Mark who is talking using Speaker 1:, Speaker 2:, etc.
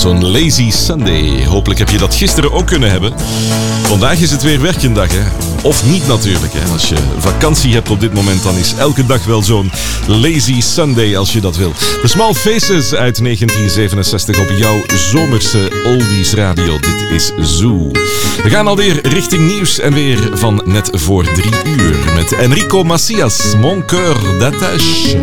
Speaker 1: Zo'n lazy Sunday. Hopelijk heb je dat gisteren ook kunnen hebben. Vandaag is het weer werkendag, hè. Of niet natuurlijk, hè. Als je vakantie hebt op dit moment, dan is elke dag wel zo'n lazy Sunday als je dat wil. The Small Faces uit 1967 op jouw zomerse oldies radio. Dit is Zoo. We gaan alweer richting nieuws en weer van net voor 3 uur met Enrico Macias, Mon Cœur d'Attache.